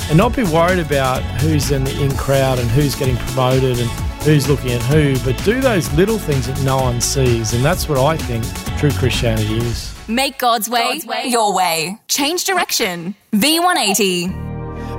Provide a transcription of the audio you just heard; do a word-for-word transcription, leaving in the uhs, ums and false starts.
and not be worried about who's in the in crowd and who's getting promoted and who's looking at who, but do those little things that no one sees, and that's what I think true Christianity is. Make God's way, God's way your way. Change direction. V one eighty.